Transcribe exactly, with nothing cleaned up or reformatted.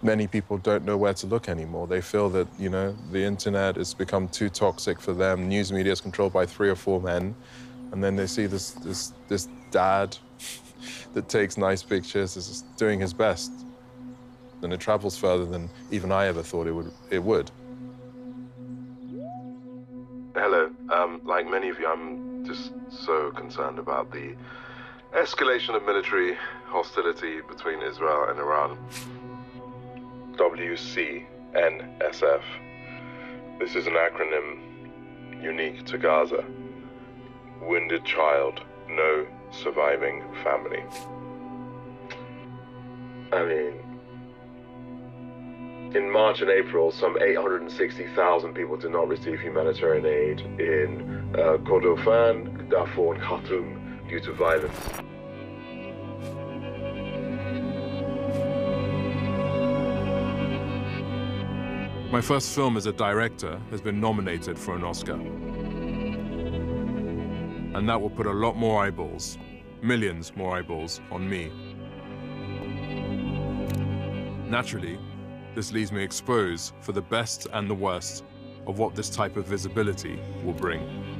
many people don't know where to look anymore. They feel that, you know, the internet has become too toxic for them. News media is controlled by three or four men. And then they see this, this, this dad that takes nice pictures, is doing his best. And it travels further than even I ever thought it would. It would. Hello. Um, like many of you, I'm just so concerned about the escalation of military hostility between Israel and Iran. W C N S F. This is an acronym unique to Gaza. Wounded child, no surviving family. I mean, in March and April, some eight hundred sixty thousand people did not receive humanitarian aid in uh, Kordofan, Darfur, and Khartoum due to violence. My first film as a director has been nominated for an Oscar. And that will put a lot more eyeballs, millions more eyeballs, on me. Naturally, this leaves me exposed for the best and the worst of what this type of visibility will bring.